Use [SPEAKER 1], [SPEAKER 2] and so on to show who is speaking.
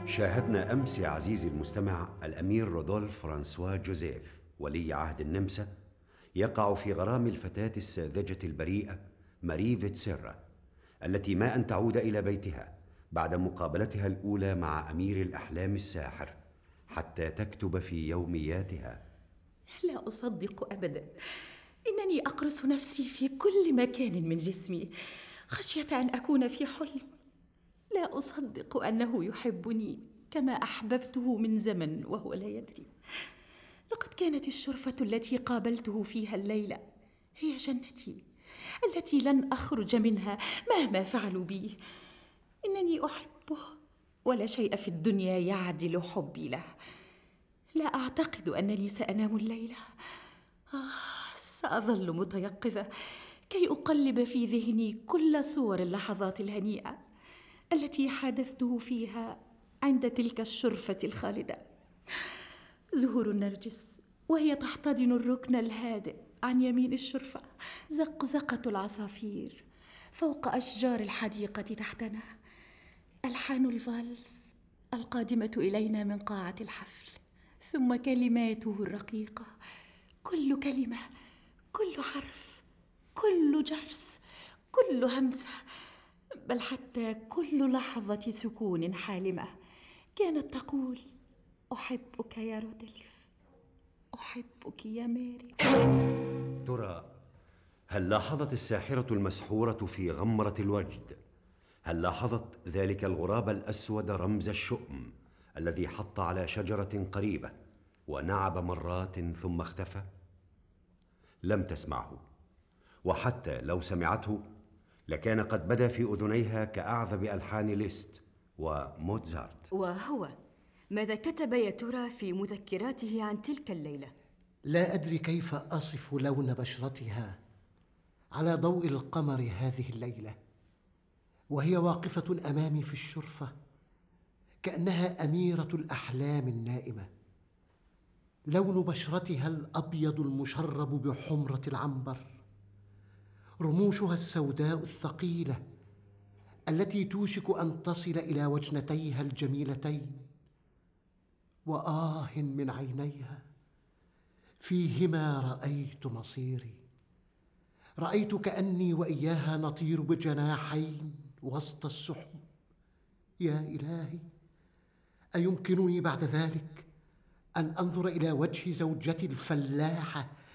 [SPEAKER 1] شاهدنا أمس يا عزيزي المستمع الأمير رودولف فرانسوا جوزيف ولي عهد النمسا يقع في غرام الفتاة الساذجة البريئة ماري فيتسيرا، التي ما أن تعود إلى بيتها بعد مقابلتها الأولى مع أمير الأحلام الساحر حتى تكتب في يومياتها.
[SPEAKER 2] لا أصدق أبدا، إنني أقرص نفسي في كل مكان من جسمي خشية أن أكون في حلم. لا أصدق أنه يحبني كما أحببته من زمن وهو لا يدري. لقد كانت الشرفة التي قابلته فيها الليلة هي جنتي التي لن أخرج منها مهما فعلوا بي. إنني أحبه ولا شيء في الدنيا يعدل حبي له. لا أعتقد أنني سأنام الليلة. سأظل متيقظة كي أقلب في ذهني كل صور اللحظات الهنيئة التي حادثته فيها عند تلك الشرفة الخالدة. زهور النرجس وهي تحتضن الركن الهادئ عن يمين الشرفة، زقزقة العصافير فوق أشجار الحديقة تحتنا، ألحان الفالس القادمة إلينا من قاعة الحفل، ثم كلماته الرقيقة، كل كلمة، كل حرف، كل جرس، كل همسة، بل حتى كل لحظة سكون حالمة كانت تقول: أحبك يا رودلف، أحبك يا ماري.
[SPEAKER 1] ترى هل لاحظت الساحرة المسحورة في غمرة الوجد، هل لاحظت ذلك الغراب الأسود رمز الشؤم الذي حط على شجرة قريبة ونعب مرات ثم اختفى؟ لم تسمعه، وحتى لو سمعته لكان قد بدا في أذنيها كأعذب ألحان ليست وموتزارت.
[SPEAKER 3] وهو ماذا كتب يا ترى في مذكراته عن تلك الليلة؟
[SPEAKER 4] لا أدري كيف أصف لون بشرتها على ضوء القمر هذه الليلة وهي واقفة أمامي في الشرفة، كأنها أميرة الأحلام النائمة. لون بشرتها الأبيض المشرب بحمرة العنبر، رموشها السوداء الثقيلة التي توشك أن تصل إلى وجنتيها الجميلتين، وآه من عينيها فيهما رأيت مصيري. رأيت كأني وإياها نطير بجناحين وسط السحب. يا إلهي، أيمكنني بعد ذلك أن أنظر إلى وجه زوجتي الفلاحة